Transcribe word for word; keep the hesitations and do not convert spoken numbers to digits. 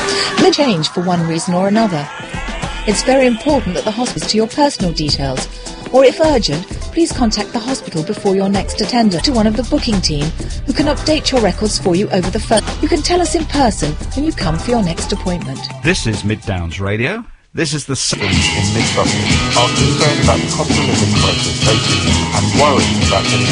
may change for one reason or another. It's very important that the hospital to your personal details, or if urgent, please contact the hospital before your next attendant to one of the booking team who can update your records for you over the phone. You can tell us in person when you come for your next appointment. This is Mid Downs Radio. This is the in mid Sussex are concerned about the cost of living crisis facing and worried about getting